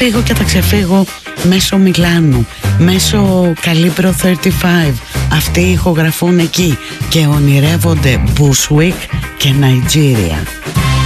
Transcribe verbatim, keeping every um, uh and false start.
φύγω και θα ξεφύγω μέσω Μιλάνου, μέσω Καλύμπρο τριάντα πέντε. Αυτοί ηχογραφούν εκεί και ονειρεύονται Bushwick και Nigeria.